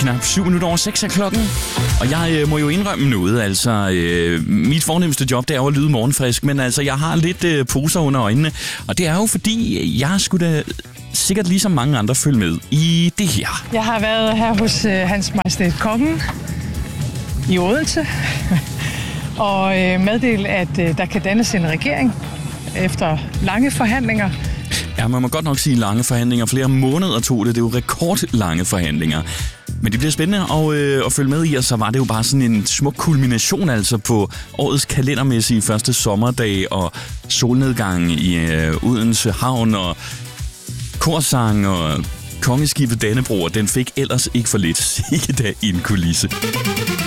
knap 7 minutter over 6 af klokken. Og jeg må jo indrømme noget, altså mit fornemmeste job, det er jo at lyde morgenfrisk, men altså jeg har lidt poser under øjnene. Og det er jo fordi, jeg skulle da sikkert ligesom mange andre følge med i det her. Jeg har været her hos Hans Majestæt Kongen i Odense og meddelt, at der kan dannes en regering efter lange forhandlinger. Ja, man må godt nok sige lange forhandlinger. Flere måneder tog det. Det er jo rekordlange forhandlinger. Men det bliver spændende at følge med i, og så var det jo bare sådan en smuk kulmination altså på årets kalendermæssige første sommerdag og solnedgang i Odense Havn og korsang og kongeskibet Dannebrog, den fik ellers ikke for lidt. Ikke da i en kulisse.